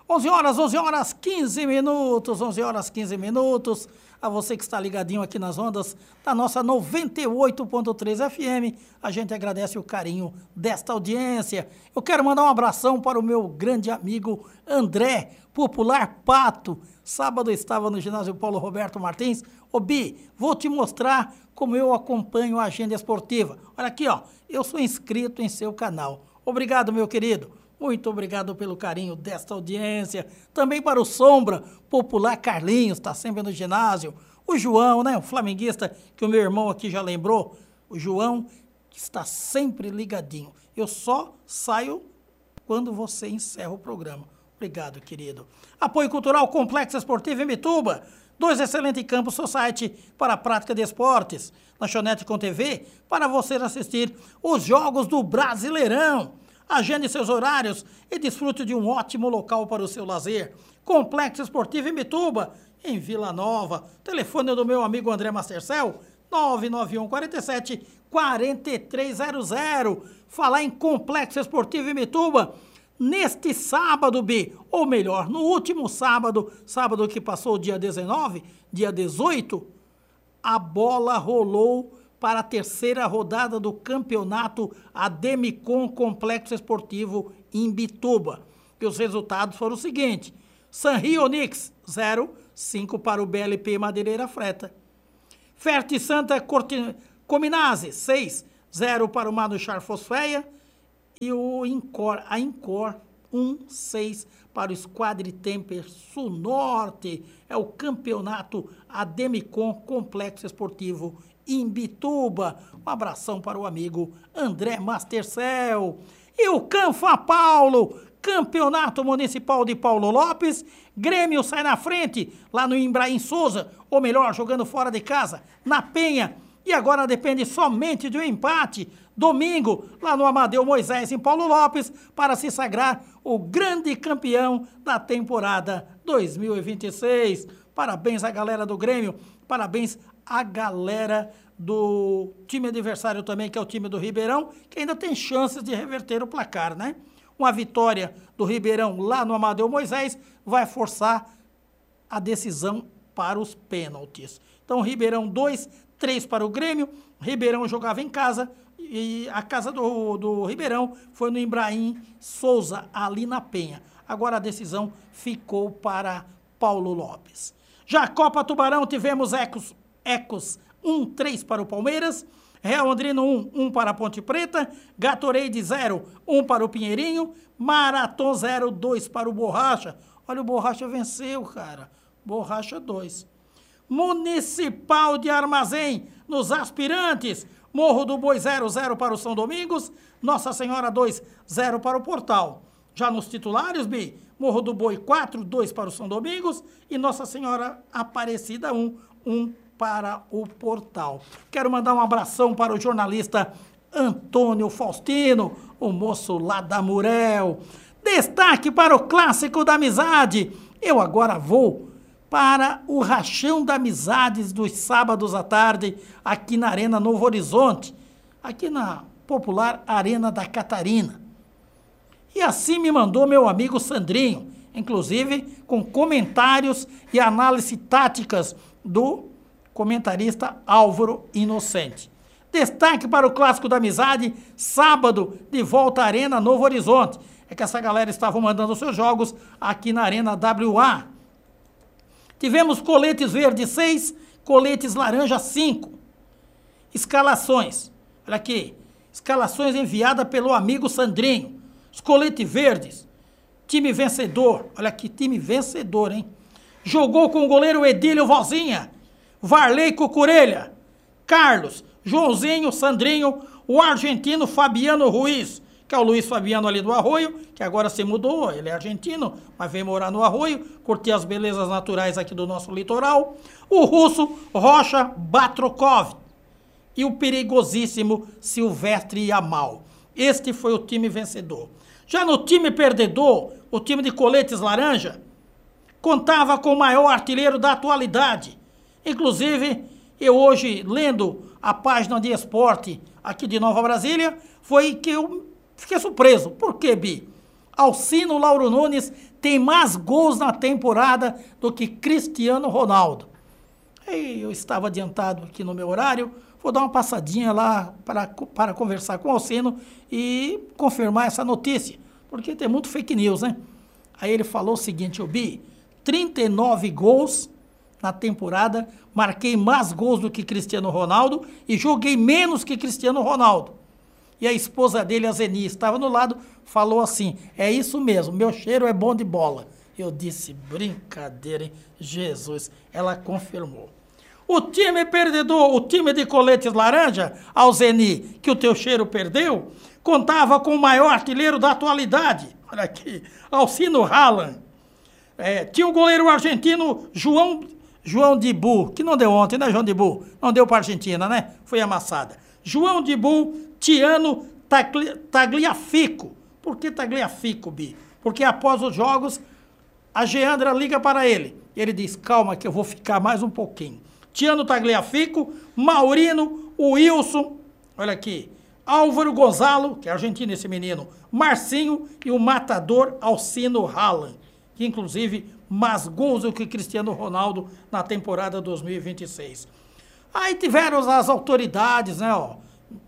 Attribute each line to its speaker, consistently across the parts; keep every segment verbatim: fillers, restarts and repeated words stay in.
Speaker 1: onze horas, onze horas, quinze minutos, onze horas, quinze minutos. A você que está ligadinho aqui nas ondas da nossa noventa e oito ponto três F M, a gente agradece o carinho desta audiência. Eu quero mandar um abração para o meu grande amigo André, popular Pato. Sábado estava no ginásio Paulo Roberto Martins. Ô Bi, vou te mostrar como eu acompanho a agenda esportiva. Olha aqui, ó, eu sou inscrito em seu canal. Obrigado, meu querido. Muito obrigado pelo carinho desta audiência. Também para o Sombra, popular Carlinhos, está sempre no ginásio. O João, né, o flamenguista, que o meu irmão aqui já lembrou. O João, que está sempre ligadinho. Eu só saio quando você encerra o programa. Obrigado, querido. Apoio Cultural Complexo Esportivo em Imbituba. Dois excelentes campos Society para a prática de esportes. Lanchonete com T V para você assistir os jogos do Brasileirão. Agende seus horários e desfrute de um ótimo local para o seu lazer. Complexo Esportivo em Imbituba, em Vila Nova. Telefone do meu amigo André Mastercell, nove nove um quatro sete, quatro três zero zero. Falar em Complexo Esportivo em Imbituba, neste sábado, B, ou melhor, no último sábado, sábado que passou o dia dezenove, dia dezoito, a bola rolou para a terceira rodada do campeonato Ademicon Complexo Esportivo em Imbituba. E os resultados foram os seguintes: Sanrio Onix, zero, cinco para o B L P Madeireira Freta. Ferte Santa Corti... Cominase, seis, zero para o Manuchar Fosfeia. E o Incor, a Incor, um, seis para o Squadritemper Sul Norte. É o campeonato Ademicon Complexo Esportivo Imbituba. Um abração para o amigo André Mastercell. E o Canfa Paulo, Campeonato Municipal de Paulo Lopes. Grêmio sai na frente, lá no Imbraim Souza, ou melhor, jogando fora de casa, na Penha. E agora depende somente de um empate, domingo, lá no Amadeu Moisés, em Paulo Lopes, para se sagrar o grande campeão da temporada dois mil e vinte e seis. Parabéns à galera do Grêmio, parabéns a galera do time adversário também, que é o time do Ribeirão, que ainda tem chances de reverter o placar, né? Uma vitória do Ribeirão lá no Amadeu Moisés vai forçar a decisão para os pênaltis. Então, Ribeirão dois, três para o Grêmio. Ribeirão jogava em casa e a casa do, do Ribeirão foi no Imbraim Souza, ali na Penha. Agora a decisão ficou para Paulo Lopes. Já a Copa Tubarão tivemos ecos Ecos um, três para o Palmeiras, Real Andrino um, um para a Ponte Preta, Gatorade zero, um para o Pinheirinho, Marathon zero, dois para o Borracha. Olha, o Borracha venceu, cara. Borracha dois. Municipal de Armazém, nos aspirantes, Morro do Boi zero, zero para o São Domingos, Nossa Senhora dois, zero para o Portal. Já nos titulares, Bi, Morro do Boi quatro, dois para o São Domingos e Nossa Senhora Aparecida um, um para o Portal. Quero mandar um abração para o jornalista Antônio Faustino, o moço lá da Murel. Destaque para o Clássico da Amizade. Eu agora vou para o Rachão da Amizades dos sábados à tarde, aqui na Arena Novo Horizonte, aqui na popular Arena da Catarina. E assim me mandou meu amigo Sandrinho, inclusive com comentários e análise táticas do comentarista Álvaro Inocente. Destaque para o Clássico da Amizade, sábado, de volta à Arena Novo Horizonte. É que essa galera estava mandando seus jogos aqui na Arena W A. Tivemos coletes verdes seis, coletes laranja cinco. Escalações. Olha aqui. Escalações enviadas pelo amigo Sandrinho. Os coletes verdes. Time vencedor. Olha aqui, time vencedor, hein? Jogou com o goleiro Edílio Vozinha, Varley Cucurelha, Carlos, Joãozinho, Sandrinho, o argentino Fabiano Ruiz, que é o Luiz Fabiano ali do Arroio, que agora se mudou, ele é argentino, mas veio morar no Arroio, curtir as belezas naturais aqui do nosso litoral. O russo Rocha Batrokov e o perigosíssimo Silvestre Yamal. Este foi o time vencedor. Já no time perdedor, o time de coletes laranja, contava com o maior artilheiro da atualidade. Inclusive, eu hoje, lendo a página de esporte aqui de Nova Brasília, foi que eu fiquei surpreso. Por quê, Bi? Alcino Lauro Nunes tem mais gols na temporada do que Cristiano Ronaldo. E eu estava adiantado aqui no meu horário, vou dar uma passadinha lá para, para conversar com o Alcino e confirmar essa notícia, porque tem muito fake news, né? Aí ele falou o seguinte, o Bi, trinta e nove gols na temporada, marquei mais gols do que Cristiano Ronaldo e joguei menos que Cristiano Ronaldo. E a esposa dele, a Zeni, estava no lado, falou assim, é isso mesmo, meu cheiro é bom de bola. Eu disse, brincadeira, hein? Jesus, ela confirmou. O time perdedor, o time de coletes laranja, ao Zeni, que o teu cheiro perdeu, contava com o maior artilheiro da atualidade. Olha aqui, Alcino Haaland. É, tinha o goleiro argentino João, João Dibu, que não deu ontem, né, João Dibu? Não deu para a Argentina, né? Foi amassada. João Dibu, Tiano Tagli, Tagliafico. Por que Tagliafico, Bi? Porque após os jogos, a Geandra liga para ele. Ele diz, calma que eu vou ficar mais um pouquinho. Tiano Tagliafico, Maurino, o Wilson, olha aqui, Álvaro Gonzalo, que é argentino esse menino, Marcinho e o matador Alcino Haaland, que inclusive mais gols do que Cristiano Ronaldo na temporada dois mil e vinte e seis. Aí tiveram as autoridades, né, ó,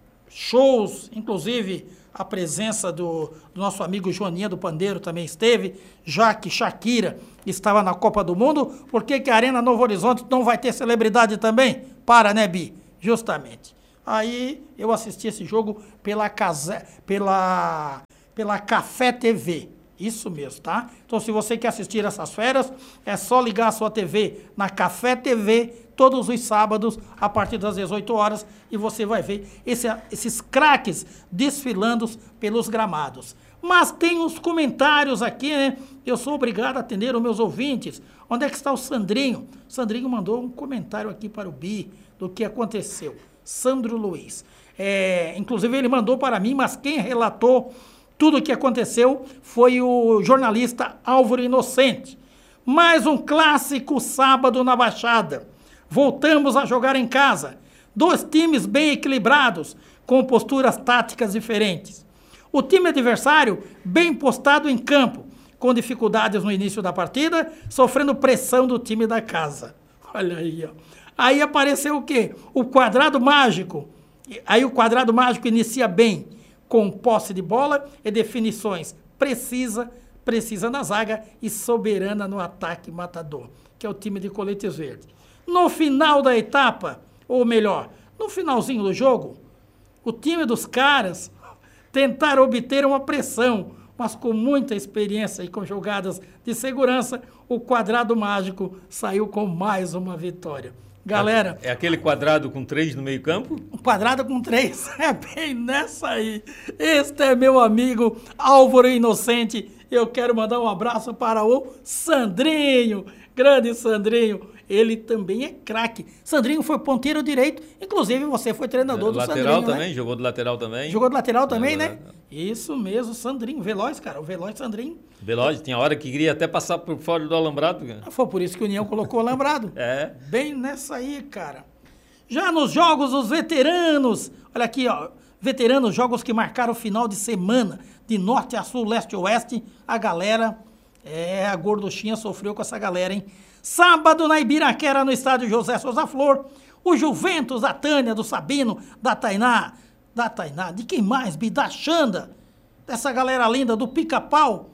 Speaker 1: shows, inclusive a presença do, do nosso amigo Joaninha do Pandeiro também esteve, já que Shakira estava na Copa do Mundo, por que que a Arena Novo Horizonte não vai ter celebridade também? Para, né, Bi? Justamente. Aí eu assisti esse jogo pela, casa, pela, pela Café T V. Isso mesmo, tá? Então, se você quer assistir essas férias, é só ligar a sua T V na Café T V todos os sábados, a partir das dezoito horas, e você vai ver esse, esses craques desfilando pelos gramados. Mas tem uns comentários aqui, né? Eu sou obrigado a atender os meus ouvintes. Onde é que está o Sandrinho? O Sandrinho mandou um comentário aqui para o Bi do que aconteceu. Sandro Luiz. É, inclusive, ele mandou para mim, mas quem relatou tudo o que aconteceu foi o jornalista Álvaro Inocente. Mais um clássico sábado na Baixada. Voltamos a jogar em casa. Dois times bem equilibrados, com posturas táticas diferentes. O time adversário bem postado em campo, com dificuldades no início da partida, sofrendo pressão do time da casa. Olha aí, ó. Aí apareceu o quê? O quadrado mágico. Aí o quadrado mágico inicia bem, com posse de bola e definições precisa, precisa na zaga e soberana no ataque matador, que é o time de coletes verdes. No final da etapa, ou melhor, no finalzinho do jogo, o time dos caras tentaram obter uma pressão, mas com muita experiência e com jogadas de segurança, o quadrado mágico saiu com mais uma vitória. Galera...
Speaker 2: É aquele quadrado com três no meio campo?
Speaker 1: Um quadrado com três, é bem nessa aí. Este é meu amigo Álvaro Inocente. Eu quero mandar um abraço para o Sandrinho, grande Sandrinho. Ele também é craque. Sandrinho foi ponteiro direito, inclusive você foi treinador é, do
Speaker 2: lateral
Speaker 1: Sandrinho,
Speaker 2: também,
Speaker 1: né?
Speaker 2: Jogou do lateral também.
Speaker 1: Jogou do lateral também, é,
Speaker 2: né?
Speaker 1: Isso mesmo, Sandrinho, veloz, cara, o veloz Sandrinho.
Speaker 2: Veloz, tinha hora que queria até passar por fora do alambrado. Cara.
Speaker 1: Foi por isso que o União colocou o alambrado.
Speaker 2: É.
Speaker 1: Bem nessa aí, cara. Já nos jogos dos veteranos, olha aqui, ó, veteranos, jogos que marcaram o final de semana, de norte a sul, leste a oeste, a galera, é, a gorduchinha sofreu com essa galera, hein? Sábado na Ibiraquera, no estádio José Souza Flor, o Juventus, da Tânia, do Sabino, da Tainá, da Tainá, de quem mais, Bi? Da Xanda, dessa galera linda, do Pica-Pau,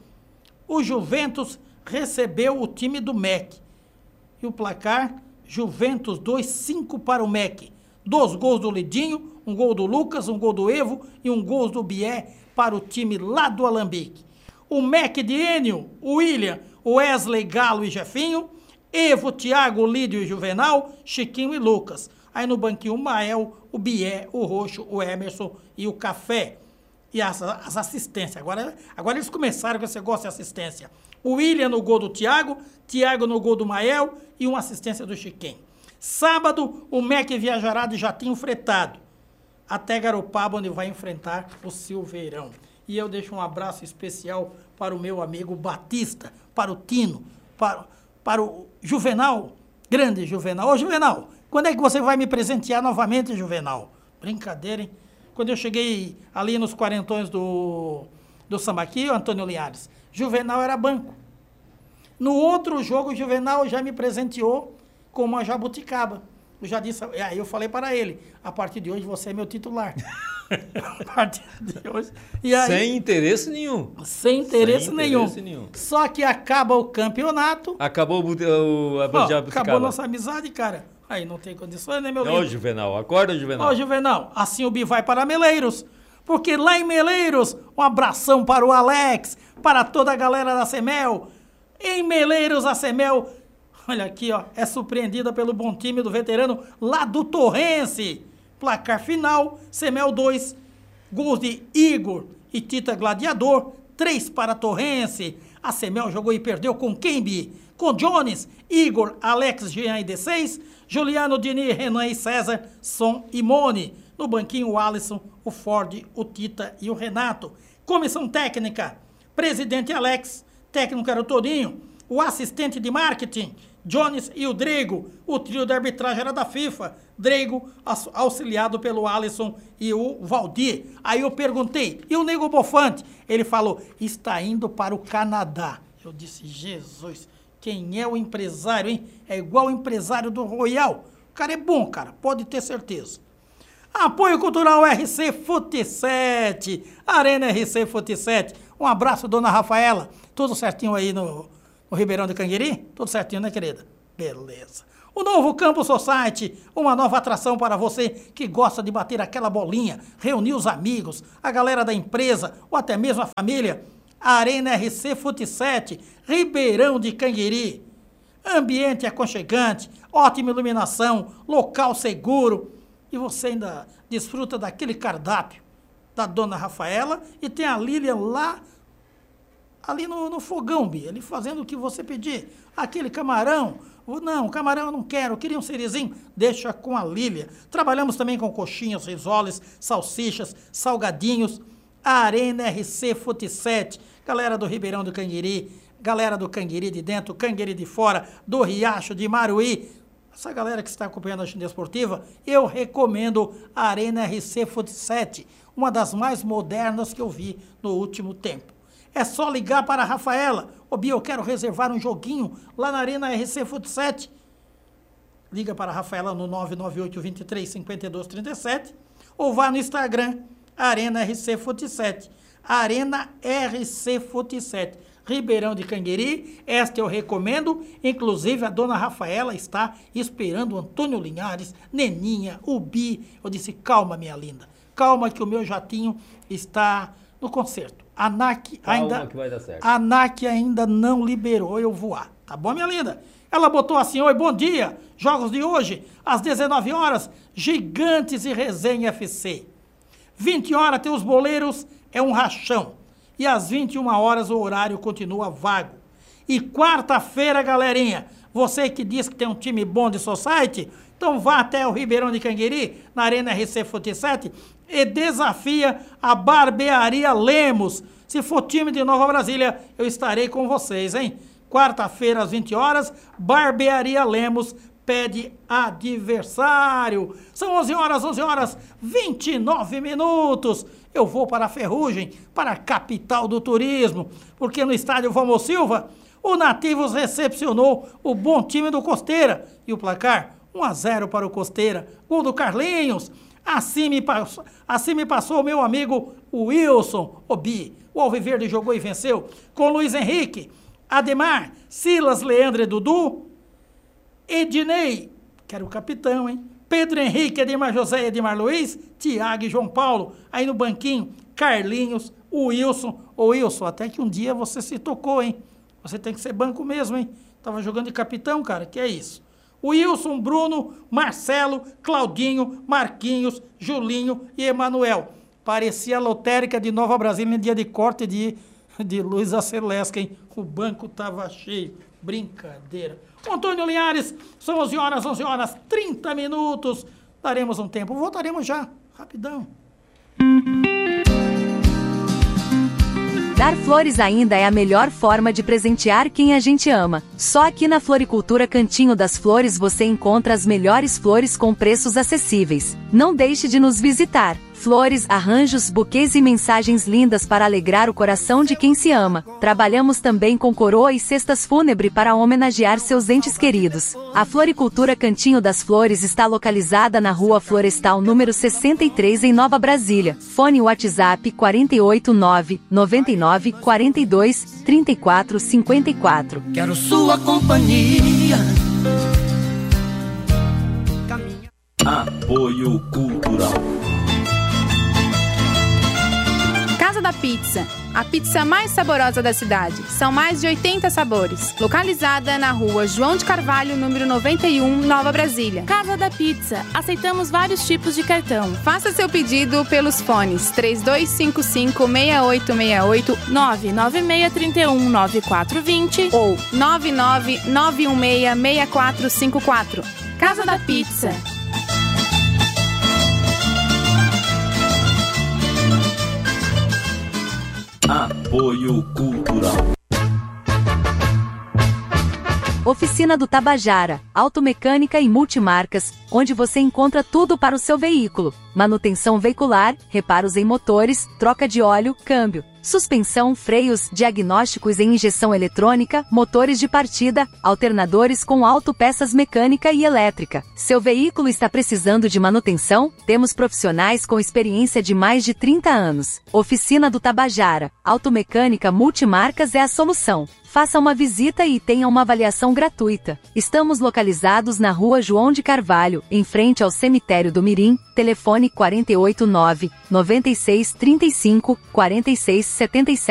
Speaker 1: o Juventus recebeu o time do M E C. E o placar, Juventus dois a cinco para o M E C. Dois gols do Lidinho, um gol do Lucas, um gol do Evo e um gol do Bié para o time lá do Alambique. O M E C de Enio, o William, o Wesley, Galo e Jefinho, Evo, Thiago, Lídio e Juvenal, Chiquinho e Lucas. Aí no banquinho o Mael, o Bié, o Roxo, o Emerson e o Café. E as, as assistências. Agora, agora eles começaram com esse negócio de assistência. O William no gol do Thiago, Thiago no gol do Mael e uma assistência do Chiquinho. Sábado, o M E C viajará de jatinho fretado até Garopaba, onde vai enfrentar o Silveirão. E eu deixo um abraço especial para o meu amigo Batista, para o Tino, para, para o Juvenal, grande Juvenal. Ô, Juvenal, quando é que você vai me presentear novamente, Juvenal? Brincadeira, hein? Quando eu cheguei ali nos quarentões do, do Sambaqui, o Antônio Linhares, Juvenal era banco. No outro jogo, o Juvenal já me presenteou com uma jabuticaba. Eu já disse, aí eu falei para ele, a partir de hoje você é meu titular. A partir de hoje. E aí,
Speaker 2: sem interesse nenhum.
Speaker 1: Sem interesse,
Speaker 2: sem
Speaker 1: nenhum.
Speaker 2: interesse nenhum.
Speaker 1: Só que acaba o campeonato.
Speaker 2: Acabou o, o, a
Speaker 1: Ó,
Speaker 2: jabuticaba.
Speaker 1: acabou nossa amizade, cara. Aí não tem condições, né, meu
Speaker 2: Ô,
Speaker 1: lindo?
Speaker 2: Juvenal, acorda, Juvenal.
Speaker 1: Ô, Juvenal, assim o Bi vai para Meleiros. Porque lá em Meleiros, um abração para o Alex, para toda a galera da Semel. Em Meleiros, a Semel, olha aqui, ó, é surpreendida pelo bom time do veterano lá do Torrense. Placar final, Semel dois, gols de Igor e Tita Gladiador, três para Torrense. A Semel jogou e perdeu com quem, Bi? Com Jones, Igor, Alex, Jean e D seis, Juliano, Dini, Renan e César, Som e Mone. No banquinho, o Alisson, o Ford, o Tita e o Renato. Comissão técnica, presidente Alex, técnico era o Torinho, o assistente de marketing, Jones e o Drego. O trio de arbitragem era da FIFA, Drego, auxiliado pelo Alisson e o Valdir. Aí eu perguntei, e o Nego Bofante? Ele falou, está indo para o Canadá. Eu disse, Jesus, quem é o empresário, hein? É igual o empresário do Royal. O cara é bom, cara, pode ter certeza. Apoio Cultural R C Fute sete, Arena R C Fute sete. Um abraço, dona Rafaela. Tudo certinho aí no, no Ribeirão de Canguiri? Tudo certinho, né, querida? Beleza. O novo Campus Society, uma nova atração para você que gosta de bater aquela bolinha, reunir os amigos, a galera da empresa ou até mesmo a família. Arena R C Fute sete, Ribeirão de Canguiri. Ambiente aconchegante, ótima iluminação, local seguro. E você ainda desfruta daquele cardápio da dona Rafaela e tem a Lilian lá, ali no, no fogão, Bi, ali fazendo o que você pedir. Aquele camarão, ou não, camarão eu não quero, eu queria um cerezinho, deixa com a Lilian. Trabalhamos também com coxinhas, risoles, salsichas, salgadinhos. A Arena R C Fute sete, galera do Ribeirão do Canguiri, galera do Canguiri de dentro, Canguiri de fora, do Riacho, de Maruí. Essa galera que está acompanhando a agenda esportiva, eu recomendo a Arena R C Fute sete, uma das mais modernas que eu vi no último tempo. É só ligar para a Rafaela. Ô, Bia, eu quero reservar um joguinho lá na Arena R C Fute sete. Liga para a Rafaela no nove nove oito, dois três, cinco dois três sete ou vá no Instagram, Arena R C Fute sete. Arena R C Fute sete. Ribeirão de Canguiri, esta eu recomendo, inclusive a dona Rafaela está esperando o Antônio Linhares, Neninha, o Bi. Eu disse, calma, minha linda, calma que o meu jatinho está no concerto. A ANAC ainda,
Speaker 2: que vai dar certo.
Speaker 1: a ANAC ainda não liberou eu voar, tá bom, minha linda? Ela botou assim, oi, bom dia, jogos de hoje, às dezenove horas, Gigantes e Resenha F C. vinte horas tem os boleiros, é um rachão. E às vinte e uma horas o horário continua vago. E quarta-feira, galerinha, você que diz que tem um time bom de society, então vá até o Ribeirão de Canguiri, na Arena R C Fute sete, e desafia a Barbearia Lemos. Se for time de Nova Brasília, eu estarei com vocês, hein? Quarta-feira, às vinte horas, Barbearia Lemos pede adversário. São onze horas, onze horas, vinte e nove minutos. Eu vou para a Ferrugem, para a capital do turismo, porque no estádio Valmor Silva, o Nativos recepcionou o bom time do Costeira. E o placar, um a zero para o Costeira. Gol do Carlinhos. Assim me passou, assim me passou o meu amigo Wilson Obi. O Alviverde jogou e venceu com Luiz Henrique, Ademar, Silas, Leandro e Dudu, Ednei, que era o capitão, hein? Pedro Henrique, Edmar José, Edmar Luiz, Tiago e João Paulo. Aí no banquinho, Carlinhos, o Wilson. Ô Wilson, até que um dia você se tocou, hein? Você tem que ser banco mesmo, hein? Tava jogando de capitão, cara, que é isso? O Wilson, Bruno, Marcelo, Claudinho, Marquinhos, Julinho e Emanuel. Parecia a lotérica de Nova Brasília em dia de corte de, de luz a Celeste, hein? O banco tava cheio. Brincadeira. Antônio Linhares, são onze horas, onze horas, trinta minutos. Daremos um tempo. Voltaremos já. Rapidão.
Speaker 3: Dar flores ainda é a melhor forma de presentear quem a gente ama. Só aqui na Floricultura Cantinho das Flores você encontra as melhores flores com preços acessíveis. Não deixe de nos visitar. Flores, arranjos, buquês e mensagens lindas para alegrar o coração de quem se ama. Trabalhamos também com coroa e cestas fúnebre para homenagear seus entes queridos. A Floricultura Cantinho das Flores está localizada na Rua Florestal número sessenta e três em Nova Brasília. Fone WhatsApp quatro oito nove, nove nove, quatro dois, três quatro cinco quatro.
Speaker 4: Quero sua companhia.
Speaker 5: Apoio Cultural.
Speaker 6: Casa da Pizza, a pizza mais saborosa da cidade. São mais de oitenta sabores. Localizada na Rua João de Carvalho, número noventa e um, Nova Brasília.
Speaker 7: Casa da Pizza, aceitamos vários tipos de cartão.
Speaker 6: Faça seu pedido pelos fones três dois cinco cinco, seis oito seis oito,
Speaker 7: nove nove seis três um, nove quatro dois zero
Speaker 6: ou nove nove nove um seis, seis quatro cinco quatro.
Speaker 7: Casa da Pizza.
Speaker 5: Apoio Cultural.
Speaker 3: Oficina do Tabajara, automecânica e multimarcas, onde você encontra tudo para o seu veículo. Manutenção veicular, reparos em motores, troca de óleo, câmbio, suspensão, freios, diagnósticos em injeção eletrônica, motores de partida, alternadores com autopeças mecânica e elétrica. Seu veículo está precisando de manutenção? Temos profissionais com experiência de mais de trinta anos. Oficina do Tabajara, automecânica multimarcas é a solução. Faça uma visita e tenha uma avaliação gratuita. Estamos localizados na Rua João de Carvalho, em frente ao Cemitério do Mirim. Telefone quatro oito nove, nove seis três cinco, quatro seis sete sete.